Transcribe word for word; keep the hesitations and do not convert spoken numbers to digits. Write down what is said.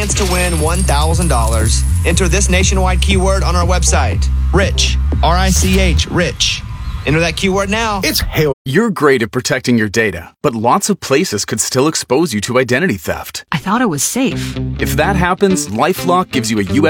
chance to win one thousand dollars. Enter this nationwide keyword on our website. Rich. R I C H. Rich. Enter that keyword now. It's hell. You're great at protecting your data, but lots of places could still expose you to identity theft. I thought it was safe. If that happens, LifeLock gives you a U S